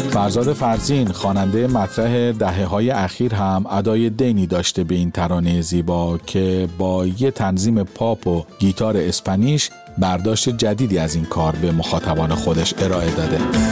فرزاد فرزین خواننده مطرح دهه‌های اخیر هم ادای دینی داشته به این ترانه زیبا که با یه تنظیم پاپ و گیتار اسپانیش برداشت جدیدی از این کار به مخاطبان خودش ارائه داده.